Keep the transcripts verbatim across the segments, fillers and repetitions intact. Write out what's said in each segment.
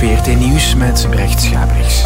V R T Nieuws met Brecht Schabriks.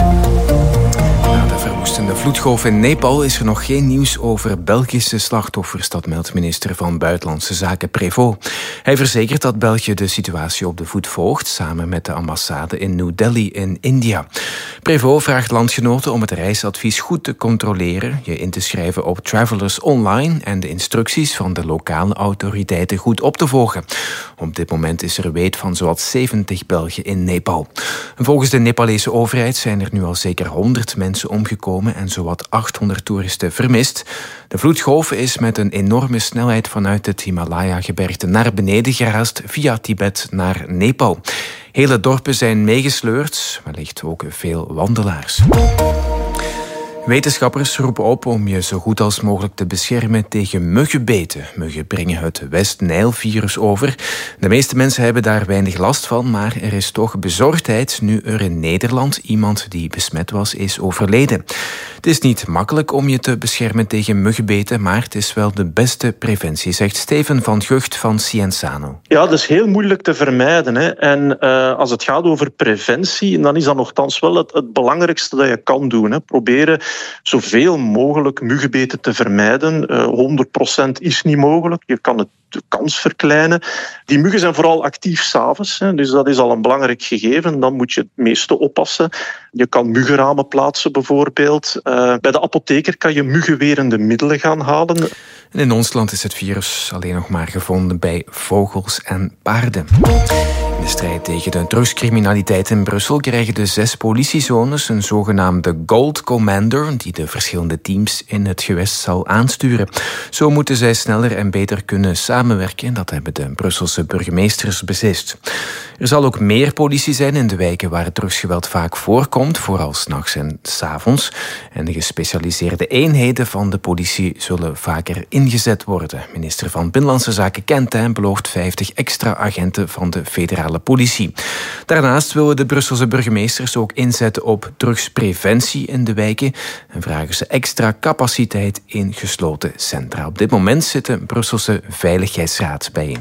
Na de verwoestende vloedgolf in Nepal is er nog geen nieuws over Belgische slachtoffers, dat meldt minister van Buitenlandse Zaken Prévost. Hij verzekert dat België de situatie op de voet volgt, samen met de ambassade in New Delhi in India. Prévost vraagt landgenoten om het reisadvies goed te controleren, je in te schrijven op Travelers Online en de instructies van de lokale autoriteiten goed op te volgen. Op dit moment is er weet van zowat zeventig Belgen in Nepal. Volgens de Nepalese overheid zijn er nu al zeker honderd mensen omgekomen en zowat achthonderd toeristen vermist. De vloedgolf is met een enorme snelheid vanuit het Himalaya-gebergte naar beneden geraast via Tibet naar Nepal. Hele dorpen zijn meegesleurd, wellicht ook veel wandelaars. Wetenschappers roepen op om je zo goed als mogelijk te beschermen tegen muggenbeten. Muggen brengen het West-Nijl-virus over. De meeste mensen hebben daar weinig last van, maar er is toch bezorgdheid nu er in Nederland iemand die besmet was is overleden. Het is niet makkelijk om je te beschermen tegen muggenbeten, maar het is wel de beste preventie, zegt Steven van Gucht van Cienzano. Ja, dat is heel moeilijk te vermijden. Hè. En uh, als het gaat over preventie, dan is dat nogthans wel het, het belangrijkste dat je kan doen. Hè. Proberen zoveel mogelijk muggenbeten te vermijden. Uh, honderd procent is niet mogelijk. Je kan het de kans verkleinen. Die muggen zijn vooral actief 's avonds, hè, dus dat is al een belangrijk gegeven. Dan moet je het meeste oppassen. Je kan muggenramen plaatsen bijvoorbeeld. Uh, bij de apotheker kan je muggenwerende middelen gaan halen. En in ons land is het virus alleen nog maar gevonden bij vogels en paarden. In de strijd tegen de drugscriminaliteit in Brussel krijgen de zes politiezones een zogenaamde Gold Commander die de verschillende teams in het gewest zal aansturen. Zo moeten zij sneller en beter kunnen samenwerken. Dat hebben de Brusselse burgemeesters beslist. Er zal ook meer politie zijn in de wijken waar het drugsgeweld vaak voorkomt, vooral 's nachts en 's avonds. En de gespecialiseerde eenheden van de politie zullen vaker ingezet worden. Minister van Binnenlandse Zaken Kentijn belooft vijftig extra agenten van de federale politie. Daarnaast willen de Brusselse burgemeesters ook inzetten op drugspreventie in de wijken en vragen ze extra capaciteit in gesloten centra. Op dit moment zit de Brusselse Veiligheidsraad bijeen.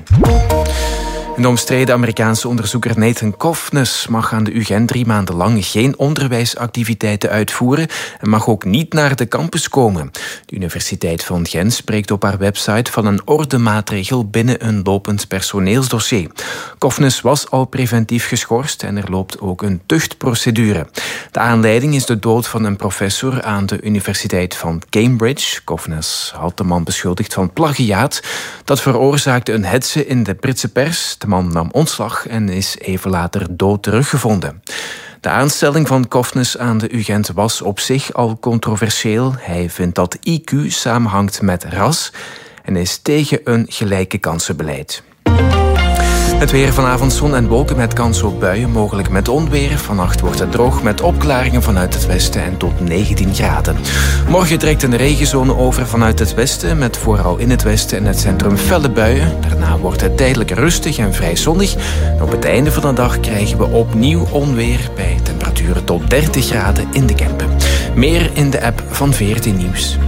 De omstreden Amerikaanse onderzoeker Nathan Kofnes mag aan de U Gent drie maanden lang geen onderwijsactiviteiten uitvoeren en mag ook niet naar de campus komen. De Universiteit van Gent spreekt op haar website van een ordemaatregel binnen een lopend personeelsdossier. Kofnes was al preventief geschorst en er loopt ook een tuchtprocedure. De aanleiding is de dood van een professor aan de Universiteit van Cambridge. Kofnes had de man beschuldigd van plagiaat. Dat veroorzaakte een hetze in de Britse pers. De man nam ontslag en is even later dood teruggevonden. De aanstelling van Kofnes aan de U Gent was op zich al controversieel. Hij vindt dat I Q samenhangt met ras en is tegen een gelijke kansenbeleid. Het weer: vanavond zon en wolken met kans op buien, mogelijk met onweer. Vannacht wordt het droog met opklaringen vanuit het westen en tot negentien graden. Morgen trekt een regenzone over vanuit het westen, met vooral in het westen en het centrum felle buien. Daarna wordt het tijdelijk rustig en vrij zonnig. En op het einde van de dag krijgen we opnieuw onweer bij temperaturen tot dertig graden in de Kempen. Meer in de app van V R T Nieuws.